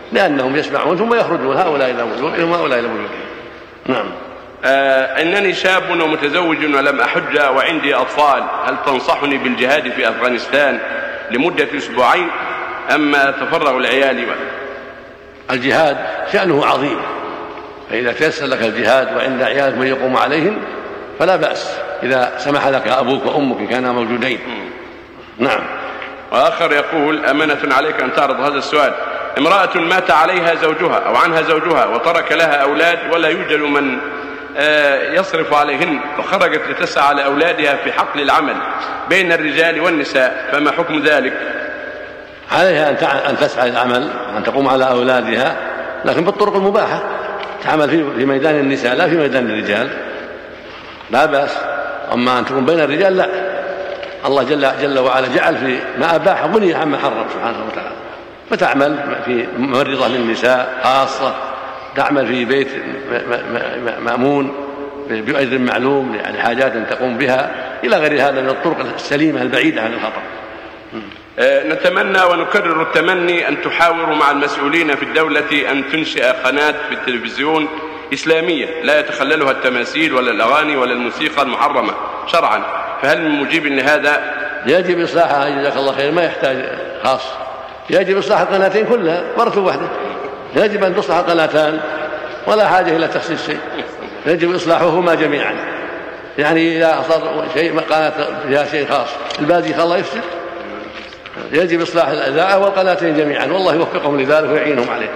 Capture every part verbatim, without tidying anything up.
لأنهم يسمعون ثم يخرجون هؤلاء إلى وجوههم وهؤلاء إلى وجوههم. نعم. آه إنني شاب ومتزوج ولم أحج وعندي أطفال، هل تنصحني بالجهاد في أفغانستان لمدة أسبوعين أما تفرغ العيال؟ الجهاد شأنه عظيم، فإذا تيسر لك الجهاد وعند عيالك من يقوم عليهم فلا بأس إذا سمح لك أبوك وأمك كانا موجودين. نعم. وآخر يقول: أمانة عليك أن تعرض هذا السؤال. امرأة مات عليها زوجها أو عنها زوجها وترك لها أولاد ولا يوجد من يصرف عليهن، فخرجت لتسعى لأولادها في حقل العمل بين الرجال والنساء، فما حكم ذلك؟ عليها أن تسعى للعمل، أن تقوم على أولادها، لكن بالطرق المباحة، تعمل في ميدان النساء لا في ميدان الرجال، لا بأس. أما أن تكون بين الرجال لا، الله جل, جل وعلا جعل في ما أباح غني عما حرم سبحانه وتعالى، فتعمل في ممرضة للنساء خاصة، تعمل في بيت مأمون بأجر معلوم، يعني حاجات تقوم بها إلى غير هذا من الطرق السليمة البعيدة عن الخطر. نتمنى ونكرر التمني أن تحاوروا مع المسؤولين في الدولة أن تنشئ قناة في التلفزيون إسلامية لا يتخللها التماثيل ولا الأغاني ولا الموسيقى المحرمة شرعا، فهل من مجيب لهذا؟ يجب إصلاحها جزاك الله خير، ما يحتاج خاص، يجب إصلاح القناتين كلها مرة واحدة، يجب أن تصلح القناتان ولا حاجة إلى تخصيص شيء، يجب إصلاحهما جميعا. يعني إذا صار شيء قناة فيها شيء خاص الباقي الله يفسد، يجب إصلاح الإذاعة والقناتين جميعا، والله يوفقهم لذلك ويعينهم عليه.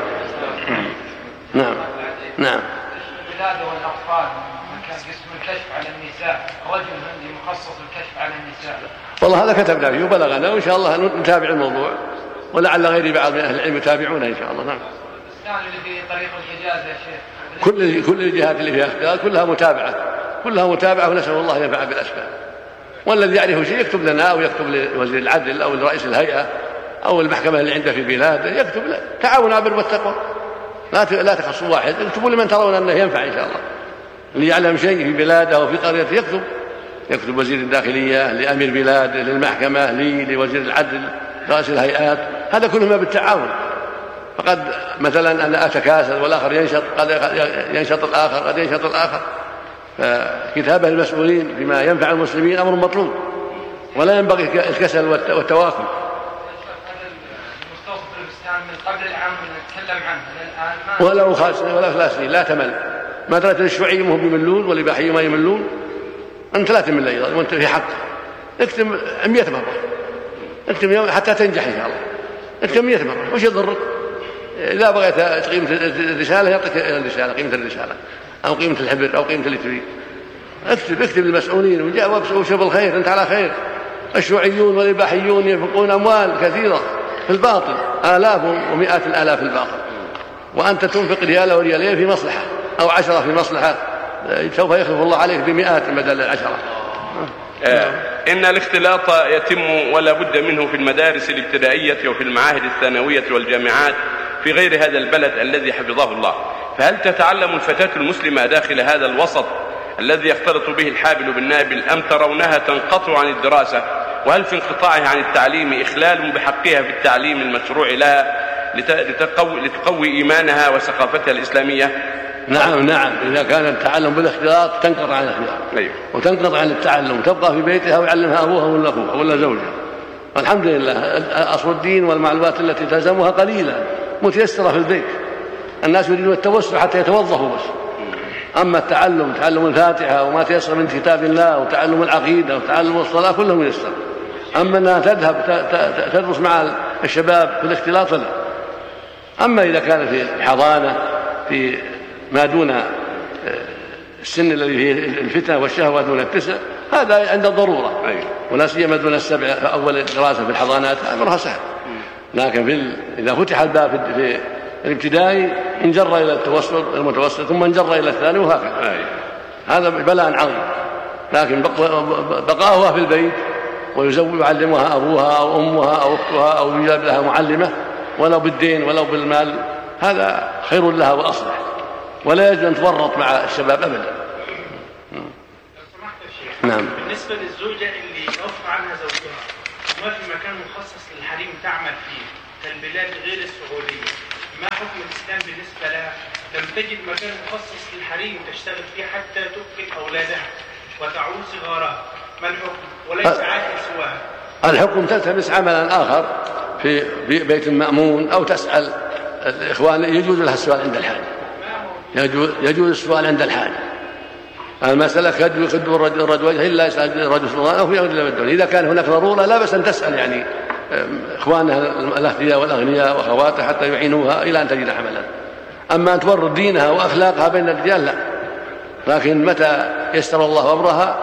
نعم. نعم. الولادة والأطفال كان قسم الكشف على النساء، رجل عندي مخصص الكشف على النساء. والله هذا كتبنا فيه وبلغنا، وإن شاء الله نتابع الموضوع، ولعل غير بعض من أهل العلم يتابعونه إن شاء الله. نعم. الإسلام اللي في طريق الحجاز يا شيخ، كل كل الجهات اللي فيها اختلاف كلها متابعة، كلها متابعة، ونسأل الله أن ينفع بالأسباب. والذي يعرف شيء يكتب لنا أو يكتب لوزير العدل أو لرئيس الهيئة أو المحكمة اللي عنده في بلاده، يكتب له تعاون على البر والتقوى، لا لا تخصوا واحد، اكتبوا لمن ترون أنه ينفع إن شاء الله. اللي يعلم شيء في بلاده أو في قريته يكتب، يكتب وزير الداخلية لأمير بلاده للمحكمة لي لوزير العدل رئيس الهيئات، هذا كلهما بالتعاون. فقد مثلا أنا أتكاسل والآخر ينشط، قد ينشط الآخر قد ينشط الآخر، فكتابة المسؤولين بما ينفع المسلمين أمر مطلوب، ولا ينبغي الكسل والتواكل. ولو خاص ولا ثلاثين لا تمل، ما درت الشيوعي هم بيملون والإباحي ما يملون، أنت لا تمل أيضا وأنت في حق، اكتب مئة مرة، اكتب حتى تنجح إن شاء الله، اكتب مئة مرة، وش يضرك؟ إذا بغيت قيمة الرسالة يعطيك الرسالة قيمة الرسالة أو قيمة الحبر أو قيمة اللي تريد، اكتب اكتب للمسؤولين وشوف الخير، أنت على خير. الشيوعيون والإباحيون ينفقون أموال كثيرة في الباطل، آلاف ومئات الآلاف في الباطل، وأنت تنفق ريال أو ريالين في مصلحة أو عشرة في مصلحة، سوف يخلف الله عليك بمئات بدل العشرة. آه. إن الاختلاط يتم ولا بد منه في المدارس الابتدائية وفي المعاهد الثانوية والجامعات في غير هذا البلد الذي حفظه الله، فهل تتعلم الفتاة المسلمة داخل هذا الوسط الذي يختلط به الحابل بالنابل أم ترونها تنقطع عن الدراسة؟ وهل في انقطاعها عن التعليم إخلال بحقها في التعليم المشروع لها لتقوي, لتقوي إيمانها وثقافتها الإسلامية؟ نعم نعم، إذا كان التعلم بالاختلاط تنقطع عن الاختلاط. أيوه. وتنقطع عن التعلم، تبقى في بيتها ويعلمها أبوها ولا أخوها ولا زوجها، والحمد لله أصل الدين والمعلومات التي تلزمها قليلة متيسرة في البيت، الناس يريدون التوسع حتى يتوظفوا بس. أما التعلم تعلم الفاتحة وما تيسر من كتاب الله وتعلم العقيدة وتعلم الصلاة كله ميسر. أما أنها تذهب تدرس مع الشباب في الاختلاط فلا. أما إذا كان في حضانة في ما دون السن الذي فيه الفتنة والشهوة دون التسع، هذا عند الضرورة، ولا سيما دون السبع أول دراسة في الحضانات أمرها سهل. لكن في إذا فتح الباب في الابتدائي انجر إلى التوسط المتوسط ثم انجر إلى الثاني وهكذا، هذا بلاء عظيم. لكن بقاؤها في البيت ويزوج يعلمها أبوها أو أمها أو أختها أو يجاب لها معلمة ولو بالدين ولو بالمال، هذا خير لها وأصلح، ولا يجب أن تورط مع الشباب أبدا. نعم. بالنسبة للزوجة اللي توفى عنها زوجها ما في مكان مخصص للحريم تعمل فيه كالبلاد غير السعودية، ما حكم الإسلام بالنسبة لها لم تجد مكان مخصص للحريم تشتغل فيه حتى تؤكل أولادها وتعول صغارها، ما الحكم؟ وليس عاقل سواها. الحكم تلتمس عملا آخر في بيت مأمون أو تسأل الإخوان. يجوز لها السؤال عند الحاجة، يجوز السؤال عند الحاجة. المسألة كد يخد الرجل وجهه إلا يسأل الرجل سلطان أو في أمر الله بالدنيا. إذا كان هناك ضرورة لا بأس أن تسأل يعني إخوانها الأثرياء والأغنياء وأخواتها حتى يعينوها إلى أن تجد عملا. أما أن تورط دينها وأخلاقها بين الرجال لا. لكن متى يسر الله أمرها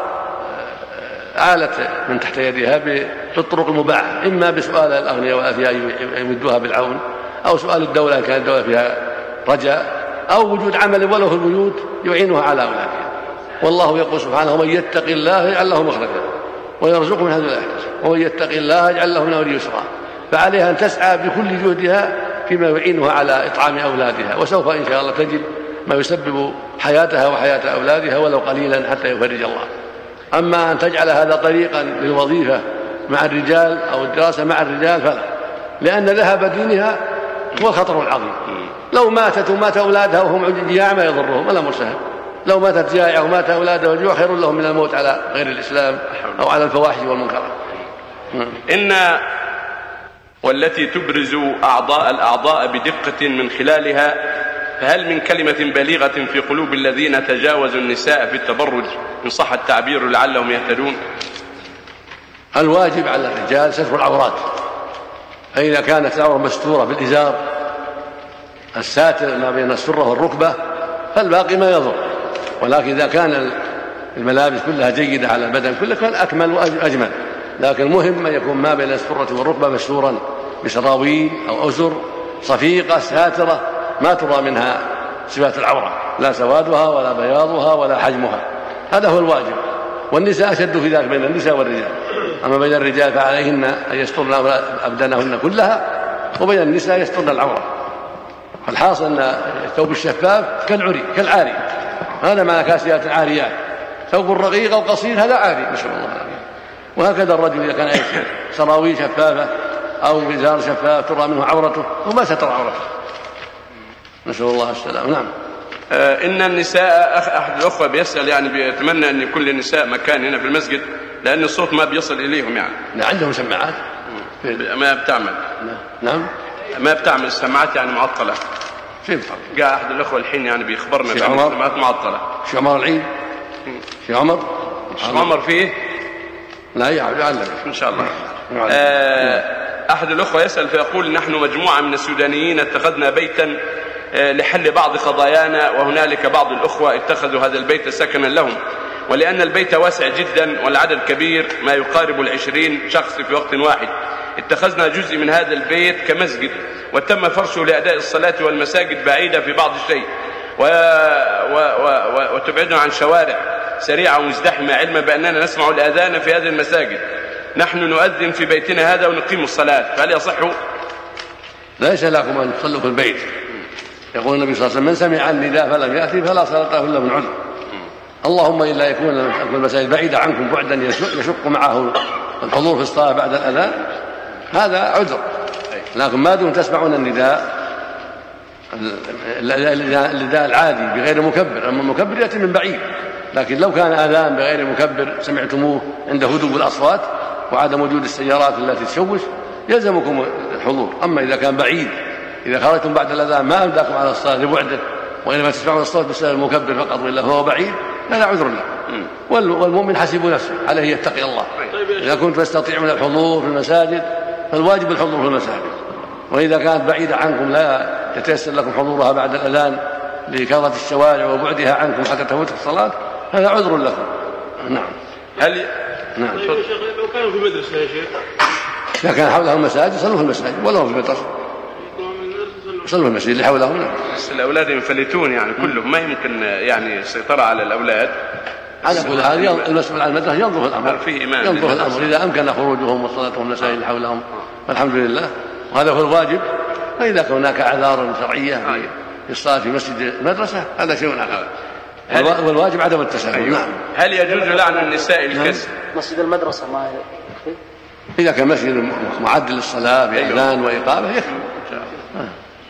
عالت من تحت يدها بالطرق المباحة، إما بسؤال الأغنياء والأثرياء يمدوها بالعون، أو سؤال الدولة إن كانت الدولة فيها رجاء، أو وجود عمل ولو في البيوت يعينها على أولادها. والله يقول سبحانه: ومن يتق الله يجعل له مخرجا ويرزقه من حيث لا يحتسب ومن يتق الله يجعل له من أمره يسرا. فعليها أن تسعى بكل جهدها فيما يعينها على إطعام أولادها، وسوف إن شاء الله تجد ما يسبب حياتها وحياة أولادها ولو قليلا حتى يفرج الله. أما أن تجعل هذا طريقا للوظيفة مع الرجال أو الدراسة مع الرجال فلا، لأن ذهاب دينها هو خطر عظيم. لو ماتت ومات أولادها وهم جياع ما يضرهم، الأمر سهل. لو ماتت جائعة ومات أولادها والجوع خير لهم من الموت على غير الإسلام أو على الفواحش والمنكرات. إن والتي تبرز أعضاء الأعضاء بدقة من خلالها، فهل من كلمة بليغة في قلوب الذين تجاوزوا النساء في التبرج إن صح التعبير لعلهم يهتدون؟ الواجب على الرجال ستر العورات، فإذا كانت العورة مستورة بالإزار الساتر ما بين السرة والركبة فالباقي ما يضر. ولكن إذا كان الملابس كلها جيدة على البدن كله كان أكمل وأجمل. لكن المهم أن يكون ما بين السرة والركبة مستورا بسراويل أو أزر صفيقة ساترة ما ترى منها صفات العورة، لا سوادها ولا بياضها ولا حجمها. هذا هو الواجب. والنساء أشد في ذلك بين النساء والرجال. أما بين الرجال فعليهن أن يسترن أبدانهن كلها، وبين النساء يسترن العورة. فالحاصل أن الثوب الشفاف كالعري كالعاري، هذا معنى كاسيات عاريات. ثوب رقيق أو قصير هذا عاري نسأل الله العافية. وهكذا الرجل إذا كان سراويل شفافة أو إزار شفاف ترى منه عورته وما ستر عورته، نسأل الله السلام. نعم. آه إن النساء، أحد الأخوة بيسأل يعني بيتمنى أن كل النساء مكان هنا في المسجد لأن الصوت ما بيصل إليهم يعني. لا عندهم سماعات ما بتعمل. نعم ما بتعمل السماعات يعني معطلة. كيف؟ جاء أحد الأخوة الحين يعني بيخبرنا بأن السماعات معطلة. شو عمر العيد؟ شو عمر؟ شو عمر فيه؟ لا يعلم إن شاء الله. آه أحد الأخوة يسأل فيقول: نحن مجموعة من السودانيين اتخذنا بيتا لحل بعض قضايانا، وهنالك بعض الأخوة اتخذوا هذا البيت سكنا لهم، ولأن البيت واسع جدا والعدد كبير ما يقارب العشرين شخص في وقت واحد، اتخذنا جزء من هذا البيت كمسجد، وتم فرشه لأداء الصلاة والمساجد بعيدة في بعض الشيء و... و... و... وتبعدنا عن شوارع سريعة ومزدحمة، علما بأننا نسمع الأذان في هذه المساجد. نحن نؤذن في بيتنا هذا ونقيم الصلاة، فهل يصح؟ ليس لكم أن تصلوا في البيت. يقول النبي صلى الله عليه وسلم: من سمع النداء فلم يأتي فلا صلاة له إلا من عذر. اللهم إلا يكون المساجد بعيدة عنكم بعدا يشق معه الحضور في الصلاة بعد الأذان، هذا عذر. لكن ما دون تسمعون النداء النداء العادي بغير مكبر، أما المكبر يأتي من بعيد. لكن لو كان آذان بغير مكبر سمعتموه عند هدوء الأصوات وعدم وجود السيارات التي تشوش يلزمكم الحضور. أما إذا كان بعيد، إذا خرجتم بعد الأذان ما أمداكم على الصلاة لبعده وإنما تسمعون الصوت بسبب المكبر فقط وإلا فهو بعيد، هذا عذر له. والمؤمن حسب نفسه عليه يتقي الله. إذا كنت تستطيعون الحضور في المساجد فالواجب الحضور في المساجد، وإذا كانت بعيدة عنكم لا يتيسر لكم حضورها بعد الأذان لكثرة الشوارع وبعدها عنكم حتى تفوتكم الصلاة هذا عذر لكم. نعم. هل ي... نعم. طيب يا شيخ لو كانوا في مدرسة يا شيخ، إذا كان حولهم مساجد صلوا في المساجد ولا في مدرسة، صلوا في المسجد اللي حولهم. نعم. بس الأولاد ينفلتون يعني كلهم، ما يمكن يعني السيطرة على الأولاد. على كل حال المسؤول عن المدرسة ينظر الأمر، في إمام ينظر الأمر إذا أمكن خروجهم وصلاتهم المساجد اللي حولهم والحمد لله، وهذا هو الواجب. فإذا كان هناك أعذار شرعية في الصلاة في مسجد المدرسة هذا شيء آخر، والواجب عدم التساهل. أيوه. نعم. هل يجوز لعن النساء الكسر؟ مسجد المدرسة ما يكفي؟ إذا كان مسجد معد للصلاة بأذان وإقامة يكفي.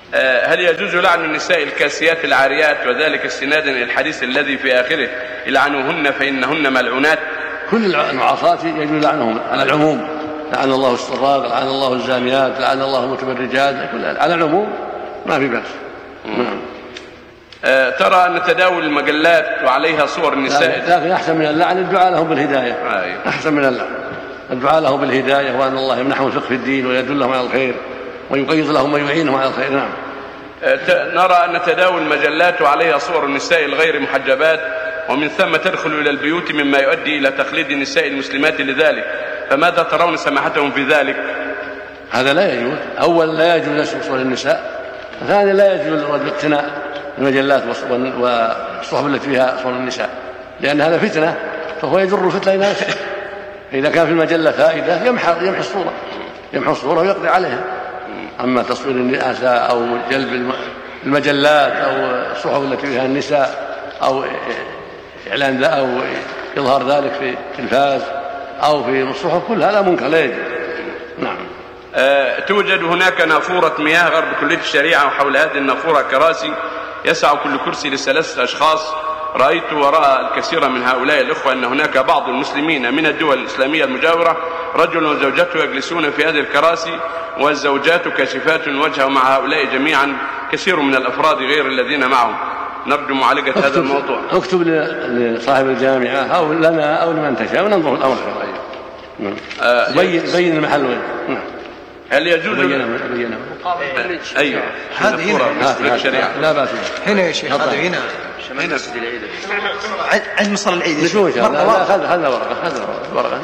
هل يجوز لعن النساء الكاسيات العاريات وذلك استنادا إلى الحديث الذي في آخره لعنوهن فإنهن ملعونات؟ كل المعاصات يجوز لعنهم على العموم، لعن الله الصراق، لعن الله الزانيات، لعن الله المتبرجات، على العموم ما في بأس. نعم. أه ترى أن تداول المجلات وعليها صور النساء، لكن أحسن من اللعن الدعاء لهم بالهداية. أيوه. أحسن من اللعن الدعاء لهم بالهداية، وأن الله يمنحهم الفقه في الدين ويدلهم على الخير ويقيض لهم ويعينهم على الخير. نعم. أه نرى أن تداول المجلات وعليها صور النساء الغير محجبات ومن ثم تدخل إلى البيوت مما يؤدي إلى تقليد النساء المسلمات لذلك، فماذا ترون سماحتهم في ذلك؟ هذا لا يجوز. أولا لا يجوز نشر صور النساء، ثانيا لا يجوز اقتناء المجلات والصحف التي فيها صور النساء، لأن هذا فتنة، فهو يجر الفتنة إلى نفسه. إذا كان في المجلة فائدة يمحى يمحي الصورة يمحي الصورة ويقضي عليها. أما تصوير النساء أو جلب المجلات أو الصحف التي فيها النساء أو إعلان ذا أو إظهار ذلك في التلفاز أو في الصحف كلها لا منكر لا يجوز. نعم. أه توجد هناك نافورة مياه غرب كلية الشريعة، وحول هذه النافورة كراسي يسع كل كرسي لثلاثة أشخاص. رأيت وراء الكثير من هؤلاء الأخوة أن هناك بعض المسلمين من الدول الإسلامية المجاورة رجل وزوجته يجلسون في هذه الكراسي والزوجات كاشفات وجهه مع هؤلاء جميعا كثير من الأفراد غير الذين معهم. نرجو معالجة هذا الموضوع. اكتب لصاحب الجامعة أو لنا أو لمن تشاء وننظر الأمر الشرعي. آه بين بين المحل وين. نعم. هل يجوز بينه بينه ايوه هذه هنا الشريعة لا بأس هنا يا شيخ، هذا هنا هنا عند مصلى العيد. نشوف هذا هذا ورقة هذا ورقة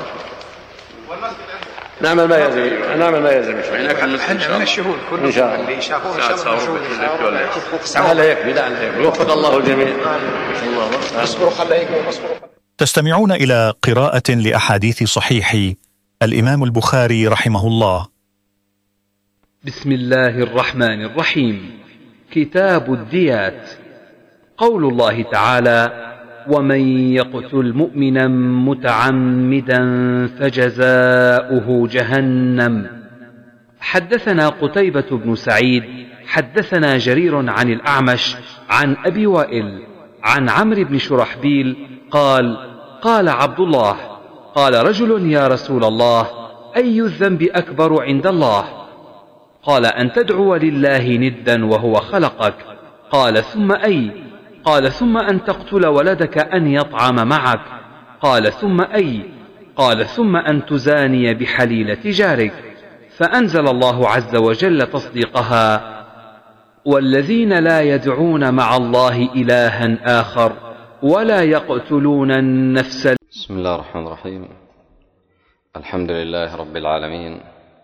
نعمل ما يلزم نعمل ما يلزم احنا من الشهود ان شاء الله اللي شافوه ان شاء الله لا يكفي لا يكفي وفق الله الجميع. اصبروا خليكم اصبروا. تستمعون إلى قراءة لأحاديث صحيح الإمام البخاري رحمه الله. بسم الله الرحمن الرحيم. كتاب الديات. قول الله تعالى: ومن يقتل مؤمنا متعمدا فجزاؤه جهنم. حدثنا قتيبة بن سعيد حدثنا جرير عن الأعمش عن أبي وائل عن عمرو بن شرحبيل قال: قال عبد الله: قال رجل: يا رسول الله، أي الذنب أكبر عند الله؟ قال: أن تدعو لله ندا وهو خلقك. قال: ثم أي؟ قال: ثم أن تقتل ولدك أن يطعم معك. قال: ثم أي؟ قال: ثم أن تزاني بحليلة جارك. فأنزل الله عز وجل تصديقها: والذين لا يدعون مع الله إلها آخر ولا يقتلون النفس. بسم الله الرحمن الرحيم. الحمد لله رب العالمين،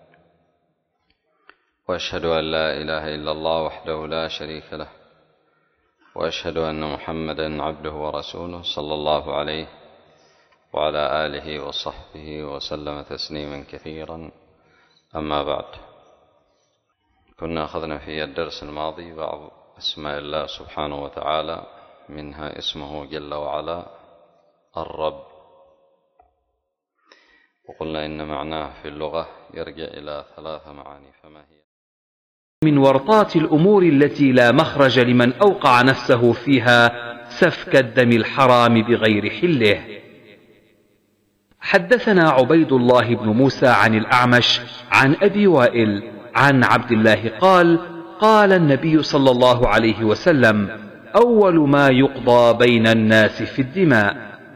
وأشهد أن لا إله إلا الله وحده لا شريك له، وأشهد أن محمدا عبده ورسوله صلى الله عليه وعلى آله وصحبه وسلم تسليما كثيرا. أما بعد، كنا أخذنا في الدرس الماضي بعض أسماء الله سبحانه وتعالى، منها اسمه جل وعلا الرب، وقلنا إن معناه في اللغة يرجع إلى ثلاث معاني، فما هي؟ من ورطات الأمور التي لا مخرج لمن أوقع نفسه فيها سفك الدم الحرام بغير حله. حدثنا عبيد الله بن موسى عن الأعمش عن أبي وائل عن عبد الله قال: قال النبي صلى الله عليه وسلم: أول ما يقضى بين الناس في الدماء.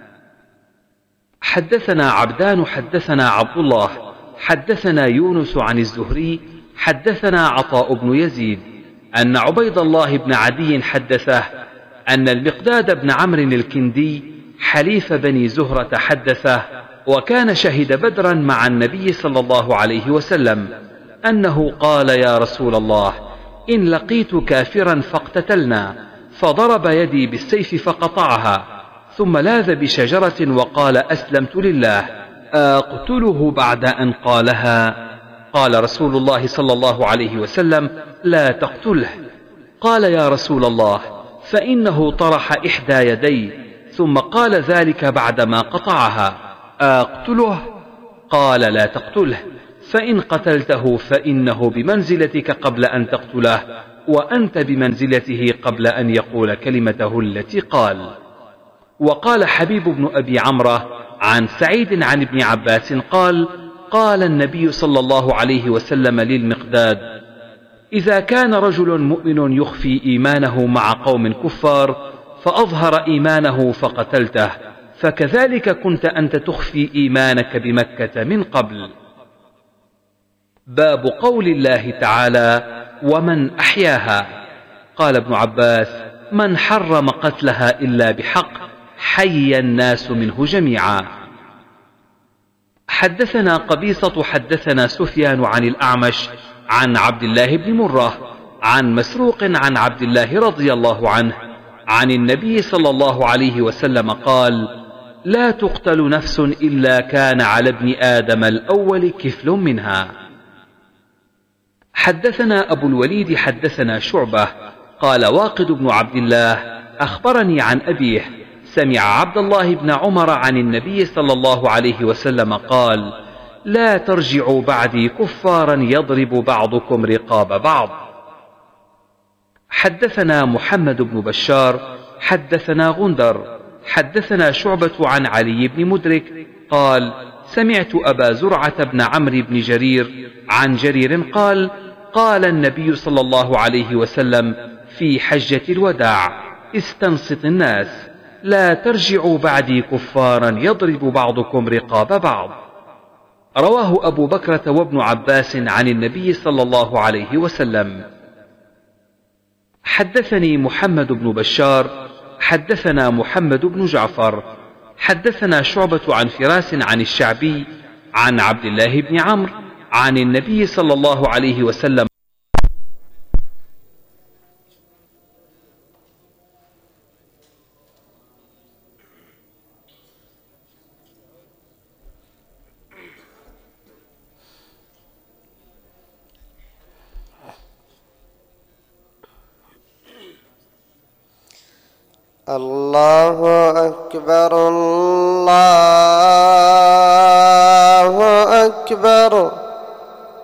حدثنا عبدان حدثنا عبد الله حدثنا يونس عن الزهري حدثنا عطاء بن يزيد أن عبيد الله بن عدي حدثه أن المقداد بن عمرو الكندي حليف بني زهرة حدثه، وكان شهد بدرا مع النبي صلى الله عليه وسلم، أنه قال: يا رسول الله، إن لقيت كافرا فاقتتلنا، فضرب يدي بالسيف فقطعها، ثم لاذ بشجرة وقال: أسلمت لله، أقتله بعد أن قالها؟ قال رسول الله صلى الله عليه وسلم: لا تقتله. قال: يا رسول الله، فإنه طرح إحدى يدي، ثم قال ذلك بعدما قطعها، أقتله؟ قال: لا تقتله، فإن قتلته فإنه بمنزلتك قبل أن تقتله، وأنت بمنزلته قبل أن يقول كلمته التي قال. وقال حبيب بن أبي عمرة عن سعيد عن ابن عباس قال: قال النبي صلى الله عليه وسلم للمقداد: إذا كان رجل مؤمن يخفي إيمانه مع قوم كفار فأظهر إيمانه فقتلته، فكذلك كنت أنت تخفي إيمانك بمكة من قبل. باب قول الله تعالى: ومن أحياها. قال ابن عباس: من حرم قتلها إلا بحق، حي الناس منه جميعا. حدثنا قبيصة حدثنا سفيان عن الأعمش عن عبد الله بن مرة عن مسروق عن عبد الله رضي الله عنه عن النبي صلى الله عليه وسلم قال: لا تقتل نفس إلا كان على ابن آدم الأول كفل منها. حدثنا أبو الوليد حدثنا شعبة قال: واقد بن عبد الله أخبرني عن أبيه سمع عبد الله بن عمر عن النبي صلى الله عليه وسلم قال: لا ترجعوا بعدي كفارا يضرب بعضكم رقاب بعض. حدثنا محمد بن بشار حدثنا غندر حدثنا شعبة عن علي بن مدرك قال: سمعت أبا زرعة بن عمرو بن جرير عن جرير قال: قال النبي صلى الله عليه وسلم في حجة الوداع: استنصت الناس، لا ترجعوا بعدي كفارا يضرب بعضكم رقاب بعض. رواه أبو بكرة وابن عباس عن النبي صلى الله عليه وسلم. حدثني محمد بن بشار حدثنا محمد بن جعفر حدثنا شعبة عن فراس عن الشعبي عن عبد الله بن عمرو عن النبي صلى الله عليه وسلم. الله أكبر الله أكبر